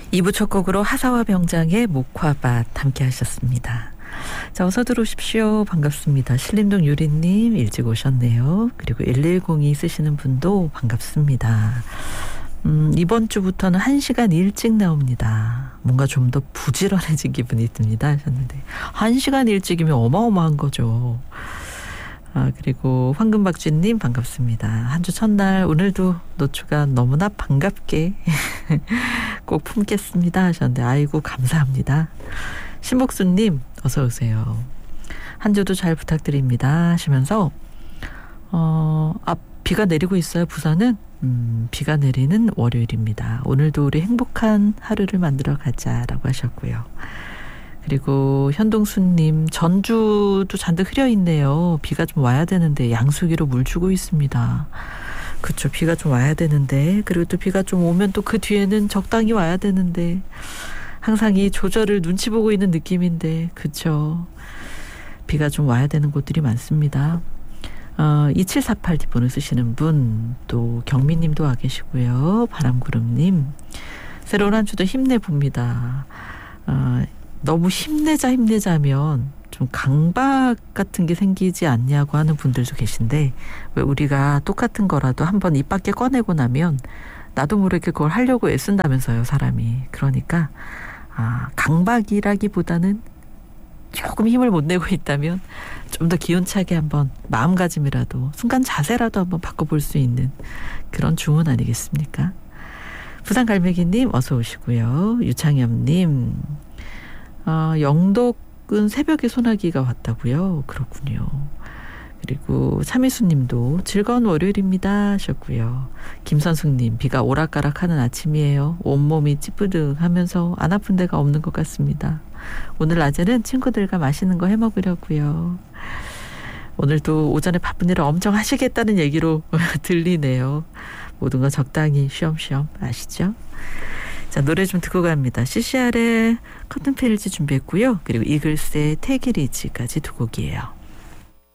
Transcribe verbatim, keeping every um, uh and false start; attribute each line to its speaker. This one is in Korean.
Speaker 1: 이 부 첫 곡으로 하사와 병장의 목화밭 함께 하셨습니다. 자, 어서 들어오십시오. 반갑습니다. 신림동 유리님 일찍 오셨네요. 그리고 일일공이 쓰시는 분도 반갑습니다. 음, 이번 주부터는 한 시간 일찍 나옵니다. 뭔가 좀 더 부지런해진 기분이 듭니다 하셨는데 한 시간 일찍이면 어마어마한 거죠. 아, 그리고 황금박쥐님 반갑습니다. 한 주 첫날 오늘도 노초가 너무나 반갑게 꼭 품겠습니다 하셨는데 아이고 감사합니다. 신복수님 어서 오세요. 한 주도 잘 부탁드립니다 하시면서 어, 아, 비가 내리고 있어요. 부산은 음, 비가 내리는 월요일입니다. 오늘도 우리 행복한 하루를 만들어 가자라고 하셨고요. 그리고 현동수님 전주도 잔뜩 흐려 있네요. 비가 좀 와야 되는데 양수기로 물 주고 있습니다. 그렇죠. 비가 좀 와야 되는데 그리고 또 비가 좀 오면 또 그 뒤에는 적당히 와야 되는데 항상 이 조절을 눈치 보고 있는 느낌인데 그렇죠. 비가 좀 와야 되는 곳들이 많습니다. 어, 이칠사팔 번호 쓰시는 분 또 경미님도 와 계시고요. 바람구름님 새로운 한 주도 힘내봅니다. 어, 너무 힘내자 힘내자면 좀 강박 같은 게 생기지 않냐고 하는 분들도 계신데 왜 우리가 똑같은 거라도 한번 입 밖에 꺼내고 나면 나도 모르게 그걸 하려고 애쓴다면서요 사람이. 그러니까 아, 강박이라기보다는 조금 힘을 못 내고 있다면 좀 더 기운차게 한번 마음가짐이라도 순간 자세라도 한번 바꿔볼 수 있는 그런 주문 아니겠습니까? 부산갈매기님 어서 오시고요. 유창엽님 어, 영덕은 새벽에 소나기가 왔다고요. 그렇군요. 그리고 차미수님도 즐거운 월요일입니다 하셨고요. 김선숙님 비가 오락가락하는 아침이에요. 온몸이 찌뿌둥하면서 안 아픈 데가 없는 것 같습니다. 오늘 낮에는 친구들과 맛있는 거 해먹으려고요. 오늘도 오전에 바쁜 일을 엄청 하시겠다는 얘기로 들리네요. 모든 건 적당히 쉬엄쉬엄 아시죠? 자, 노래 좀 듣고 갑니다. 씨씨알의 커튼 페일즈 준비했고요. 그리고 이글스의 테이크 이지까지 두 곡이에요.